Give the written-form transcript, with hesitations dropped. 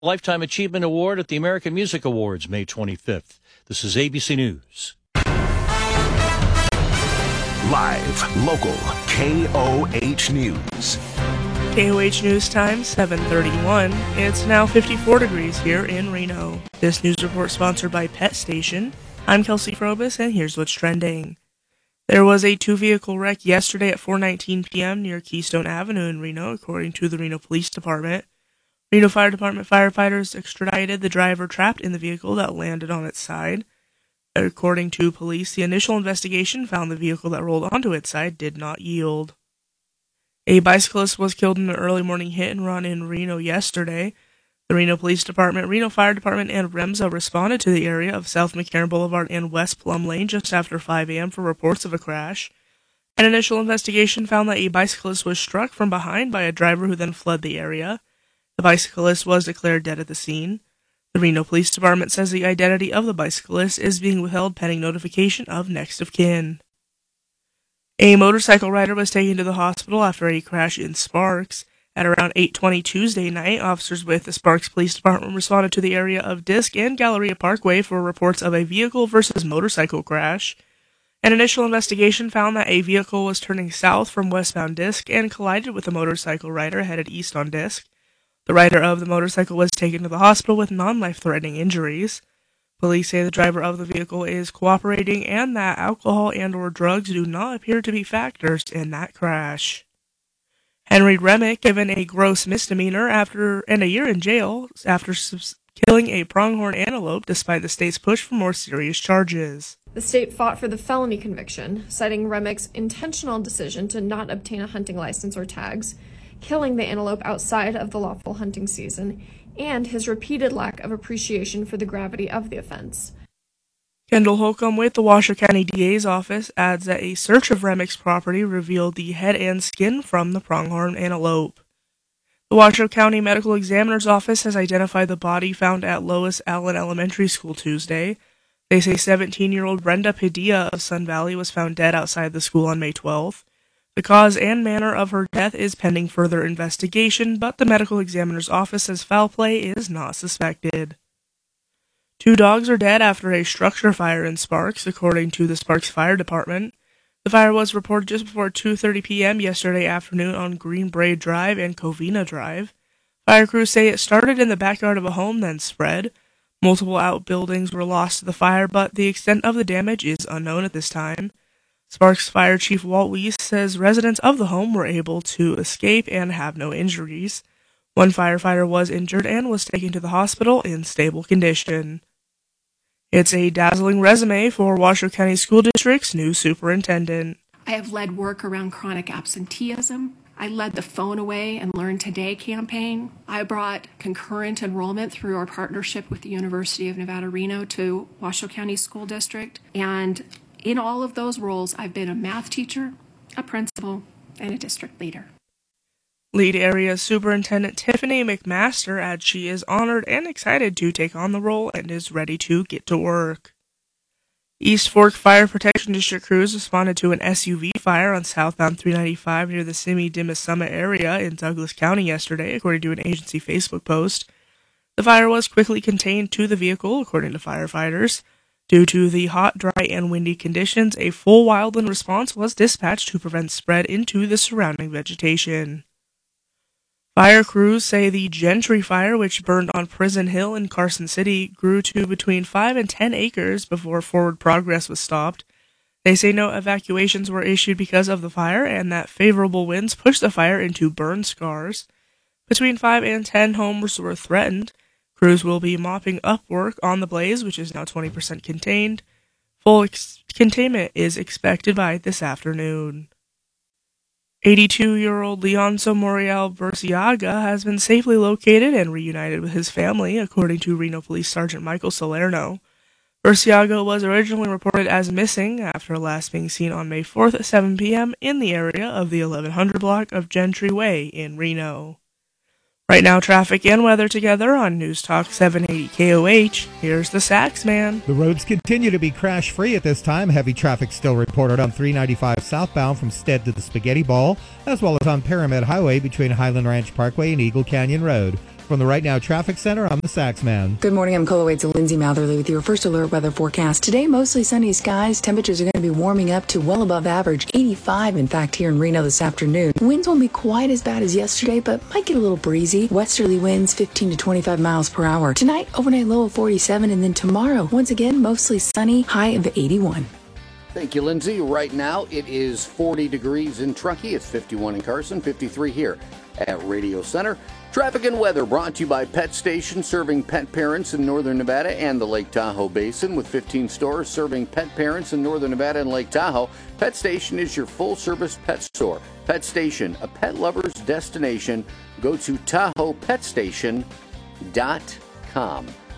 Lifetime Achievement Award at the American Music Awards, May 25th. This is ABC News. Live, local, KOH News. KOH News Time, 7:31. It's now 54 degrees here in Reno. This news report sponsored by Pet Station. I'm Kelsey Frobus, and here's what's trending. There was a two-vehicle wreck yesterday at 4:19 p.m. near Keystone Avenue in Reno, according to the Reno Police Department. Reno Fire Department firefighters extradited the driver trapped in the vehicle that landed on its side. According to police, the initial investigation found the vehicle that rolled onto its side did not yield. A bicyclist was killed in an early morning hit and run in Reno yesterday. The Reno Police Department, Reno Fire Department, and REMSA responded to the area of South McCarran Boulevard and West Plum Lane just after 5 a.m. for reports of a crash. An initial investigation found that a bicyclist was struck from behind by a driver who then fled the area. The bicyclist was declared dead at the scene. The Reno Police Department says the identity of the bicyclist is being withheld pending notification of next of kin. A motorcycle rider was taken to the hospital after a crash in Sparks. At around 8:20 Tuesday night, officers with the Sparks Police Department responded to the area of Disc and Galleria Parkway for reports of a vehicle versus motorcycle crash. An initial investigation found that a vehicle was turning south from westbound Disc and collided with a motorcycle rider headed east on Disc. The rider of the motorcycle was taken to the hospital with non-life-threatening injuries. Police say the driver of the vehicle is cooperating and that alcohol and/or drugs do not appear to be factors in that crash. Henry Remick given a gross misdemeanor and a year in jail after killing a pronghorn antelope despite the state's push for more serious charges. The state fought for the felony conviction, citing Remick's intentional decision to not obtain a hunting license or tags, killing the antelope outside of the lawful hunting season, and his repeated lack of appreciation for the gravity of the offense. Kendall Holcomb with the Washoe County DA's office adds that a search of Remick's property revealed the head and skin from the pronghorn antelope. The Washoe County Medical Examiner's Office has identified the body found at Lois Allen Elementary School Tuesday. They say 17-year-old Brenda Padilla of Sun Valley was found dead outside the school on May 12th. The cause and manner of her death is pending further investigation, but the medical examiner's office says foul play is not suspected. 2 dogs are dead after a structure fire in Sparks, according to the Sparks Fire Department. The fire was reported just before 2:30 p.m. yesterday afternoon on Green Brae Drive and Covina Drive. Fire crews say it started in the backyard of a home, then spread. Multiple outbuildings were lost to the fire, but the extent of the damage is unknown at this time. Sparks Fire Chief Walt Weiss says residents of the home were able to escape and have no injuries. One firefighter was injured and was taken to the hospital in stable condition. It's a dazzling resume for Washoe County School District's new superintendent. I have led work around chronic absenteeism. I led the Phone Away and Learn Today campaign. I brought concurrent enrollment through our partnership with the University of Nevada, Reno to Washoe County School District. And in all of those roles, I've been a math teacher, a principal, and a district leader. Lead Area Superintendent Tiffany McMaster adds she is honored and excited to take on the role and is ready to get to work. East Fork Fire Protection District crews responded to an SUV fire on southbound 395 near the Simi-Dimas Summit area in Douglas County yesterday, according to an agency Facebook post. The fire was quickly contained to the vehicle, according to firefighters. Due to the hot, dry, and windy conditions, a full wildland response was dispatched to prevent spread into the surrounding vegetation. Fire crews say the Gentry fire, which burned on Prison Hill in Carson City, grew to between 5 and 10 acres before forward progress was stopped. They say no evacuations were issued because of the fire and that favorable winds pushed the fire into burn scars. Between 5 and 10 homes were threatened. Crews will be mopping up work on the blaze, which is now 20% contained. Full containment is expected by this afternoon. 82-year-old Leonzo Morial Burciaga has been safely located and reunited with his family, according to Reno Police Sergeant Michael Salerno. Burciaga was originally reported as missing after last being seen on May 4th at 7 p.m. in the area of the 1100 block of Gentry Way in Reno. Right now, traffic and weather together on News Talk 780 KOH. Here's the Sax Man. The roads continue to be crash-free at this time. Heavy traffic still reported on 395 southbound from Stead to the Spaghetti Ball, as well as on Pyramid Highway between Highland Ranch Parkway and Eagle Canyon Road. from the Right Now Traffic Center, I'm the Sax Man. Good morning, I'm Colowade's Lindsay Matherly with your first alert weather forecast. Today, mostly sunny skies. Temperatures are going to be warming up to well above average, 85 in fact here in Reno this afternoon. Winds won't be quite as bad as yesterday, but might get a little breezy. Westerly winds 15 to 25 miles per hour. Tonight, overnight low of 47, and then tomorrow, once again, mostly sunny, high of 81. Thank you, Lindsay. Right now, it is 40 degrees in Truckee. It's 51 in Carson, 53 here at Radio Center. Traffic and weather brought to you by Pet Station, serving pet parents in northern Nevada and the Lake Tahoe Basin. With 15 stores serving pet parents in northern Nevada and Lake Tahoe, Pet Station is your full-service pet store. Pet Station, a pet lover's destination. Go to TahoePetStation.com.